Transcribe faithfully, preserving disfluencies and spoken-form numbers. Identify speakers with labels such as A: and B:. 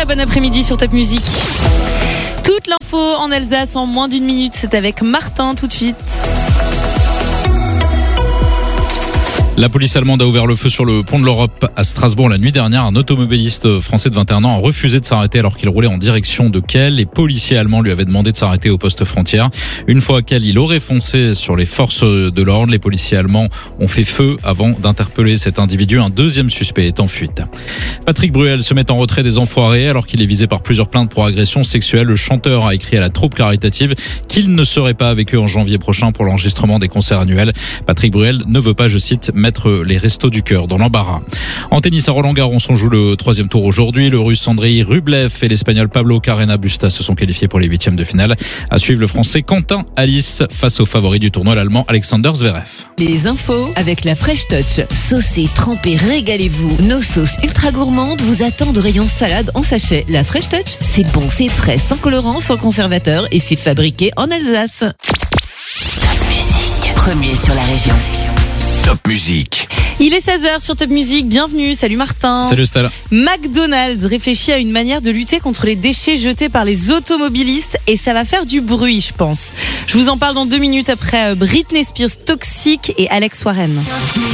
A: Très bon après-midi sur Top Music. Toute l'info en Alsace en moins d'une minute, c'est avec Martin tout de suite.
B: La police allemande a ouvert le feu sur le pont de l'Europe à Strasbourg la nuit dernière. Un automobiliste français de vingt et un ans a refusé de s'arrêter alors qu'il roulait en direction de Kiel. Les policiers allemands lui avaient demandé de s'arrêter au poste frontière. Une fois à Kiel, il aurait foncé sur les forces de l'ordre. Les policiers allemands ont fait feu avant d'interpeller cet individu. Un deuxième suspect est en fuite. Patrick Bruel se met en retrait des Enfoirés alors qu'il est visé par plusieurs plaintes pour agression sexuelle. Le chanteur a écrit à la troupe caritative qu'il ne serait pas avec eux en janvier prochain pour l'enregistrement des concerts annuels. Patrick Bruel ne veut pas, je cite, mettre les restos du cœur dans l'embarras. En tennis à Roland-Garros, on joue le troisième tour aujourd'hui. Le Russe Andrei Rublev et l'Espagnol Pablo Carrena Busta se sont qualifiés pour les huitièmes de finale. À suivre le Français Quentin Alice face au favori du tournoi, l'Allemand Alexander Zverev.
C: Les infos avec la Fresh Touch. Saucez, trempez, régalez-vous. Nos sauces ultra gourmandes vous attendent au rayon salade en sachet. La Fresh Touch, c'est bon, c'est frais, sans colorant, sans conservateur et c'est fabriqué en Alsace.
D: Top Music, premier sur la région.
E: Top Music.
A: Il est seize heures sur Top Music, bienvenue, salut Martin.
B: Salut Stella.
A: McDonald's réfléchit à une manière de lutter contre les déchets jetés par les automobilistes et ça va faire du bruit, je pense. Je vous en parle dans deux minutes après Britney Spears Toxic et Alex Warren.